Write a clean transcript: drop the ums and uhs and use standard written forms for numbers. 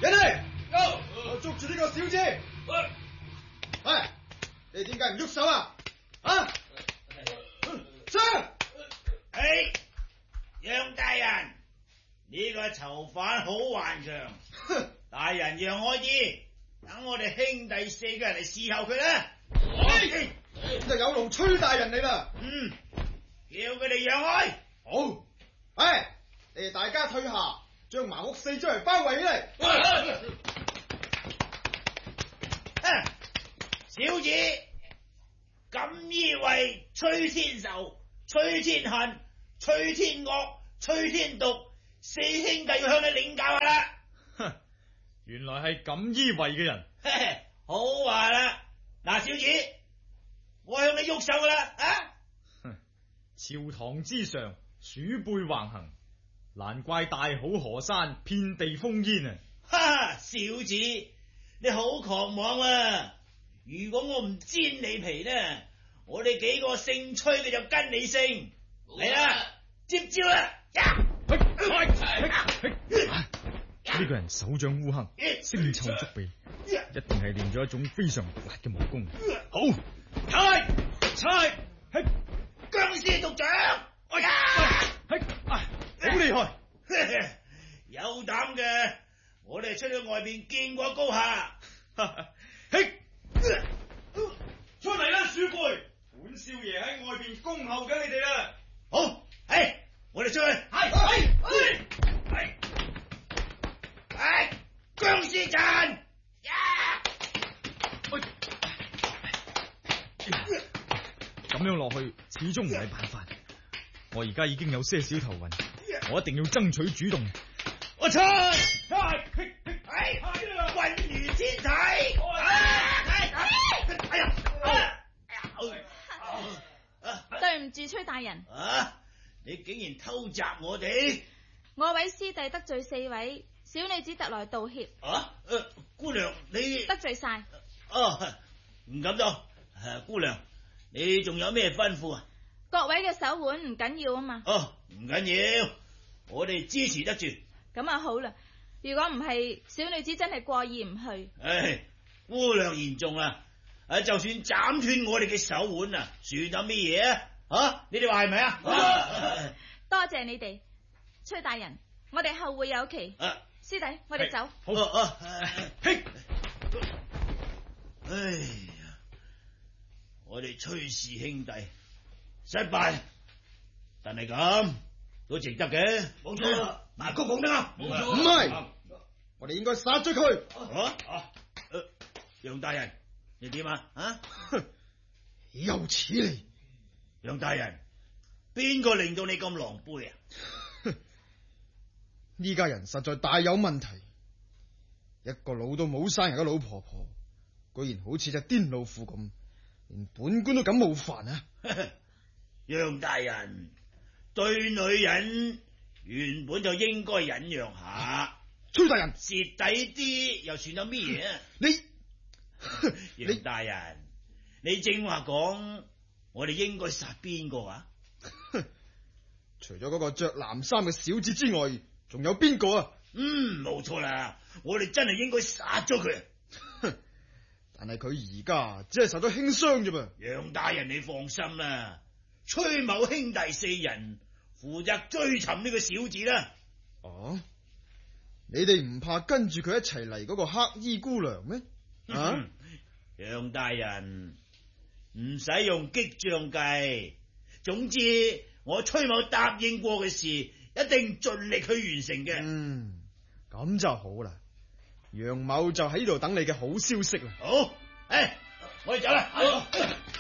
人嚟，我捉住呢個小子。你點解唔喐手啊？上！ 楊大人，呢個囚犯好頑強，大人讓開啲，等我哋兄弟4個人嚟伺候佢啦。 就有勞崔大人嚟啦。 叫佢哋讓開。 好，你哋大家退下，將茅屋4周圍包圍起嚟。 小子，錦衣衛崔天仇、崔天恨、崔天惡、崔天毒4兄弟要向你領教下啦。 原來係錦衣衛嘅人。 好話啦，嗱，小子，我向你喐手噶啦， 朝堂之上，鼠輩橫行，難怪大好河山遍地烽煙啊！ 小子，你好狂妄啊！如果我唔煎你皮呢，我哋幾個姓崔嘅就跟你姓。嚟啦，接招啦！ 呢個人手掌烏黑，腥臭足鼻，一定係練咗一種非常辣嘅武功。好， 猜，僵屍族長， 好厲害！ 有膽嘅，我哋出去外邊見過高下。 出嚟啦，鼠輩！本少爺喺外邊恭候緊你哋啦。 好，我哋出去。僵屍陣， 咁樣落去始終唔係辦法。我而家已經有些少頭暈，我一定要爭取主動。 我出，渾如天體。 對唔住，崔大人。 你竟然偷襲我哋！ 我位師弟得罪4位，小女子特來道歉。 姑娘你得罪晒。 唔敢當。姑娘你仲有咩吩咐啊？ 各位嘅手腕唔緊要啊嘛。 唔緊要，我哋支持得住。 咁啊好啦，如果唔係，小女子真係過意唔去。 姑娘言重啦，就算斬斷我哋嘅手腕啊，算得咩嘢啊？你哋話係咪啊？ 多謝你哋，崔大人，我哋後會有期。師弟，我哋走。 好。 我哋崔氏兄弟失敗，但係咁都值得嘅。冇錯啦，麻谷講得啱。 唔係，我哋應該殺咗佢。 楊大人，你點啊？ 有此理！ 楊大人，邊個令到你咁狼狽啊？ 呢家人實在大有問題，一個老到冇生人嘅老婆婆，居然好似隻癲老虎咁，連本官都敢冒犯啊！ 楊大人，對女人原本就應該忍讓下。 崔大人， 蝕底啲又算得咩嘢啊？楊大人，你正話講，我哋應該殺邊個啊？ 除咗嗰個着藍衫嘅小子之外，仲有邊個啊？ 冇錯啦，我哋真係應該殺咗佢。 但係佢而家只係受咗輕傷啫噃。 楊大人，你放心啦，崔某兄弟4人負責追尋呢個小子啦。 你哋唔怕跟住佢一齊嚟嗰個黑衣姑娘咩？ 楊大人，唔使用激將計，總之我崔某答應過嘅事，一定盡力去完成嘅。 咁就好啦。楊某就喺度等你嘅好消息啦。 好，我哋走啦。